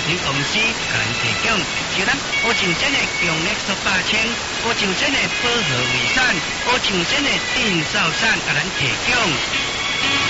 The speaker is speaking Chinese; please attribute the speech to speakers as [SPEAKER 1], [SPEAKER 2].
[SPEAKER 1] 品公司甲咱提供，就咱乌树镇的强力塑霸清、乌树镇的保和卫产、乌树镇的定造产甲咱提供。